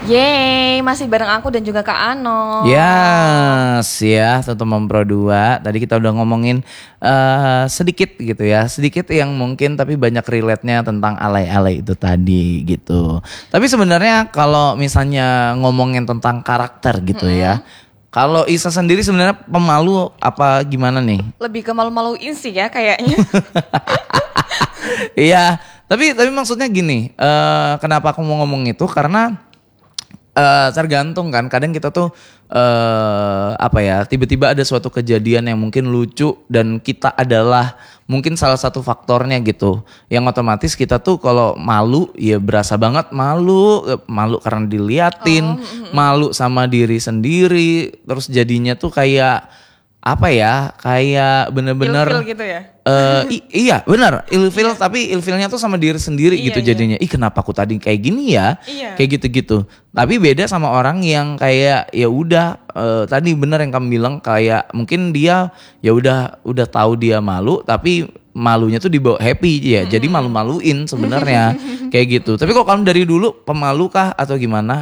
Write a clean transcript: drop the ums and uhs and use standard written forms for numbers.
Yeay, masih bareng aku dan juga Kak Ano. Yes, ya, Toto Mempro 2. Tadi kita udah ngomongin sedikit gitu ya. Sedikit yang mungkin tapi banyak relate-nya tentang alay-alay itu tadi gitu. Tapi sebenarnya kalau misalnya ngomongin tentang karakter gitu ya. Kalau Isa sendiri sebenarnya pemalu apa gimana nih? Lebih ke malu-maluin sih ya kayaknya. Iya, tapi maksudnya gini, kenapa aku mau ngomong itu karena tergantung kan, kadang kita tuh apa ya, tiba-tiba ada suatu kejadian yang mungkin lucu dan kita adalah mungkin salah satu faktornya gitu, yang otomatis kita tuh kalau malu ya berasa banget malu karena diliatin, malu sama diri sendiri, terus jadinya tuh kayak apa ya, kayak bener-bener Ilfil gitu ya. iya benar, ilfil, tapi ilfilnya tuh sama diri sendiri Iya, gitu iya. jadinya. Ih, kenapa aku tadi kayak gini ya? Iya. Kayak gitu-gitu. Tapi beda sama orang yang kayak ya udah, tadi benar yang kamu bilang, kayak mungkin dia ya udah tahu dia malu tapi malunya tuh dibawa happy ya. Jadi malu-maluin sebenarnya kayak gitu. Tapi kok kamu dari dulu pemalu kah atau gimana?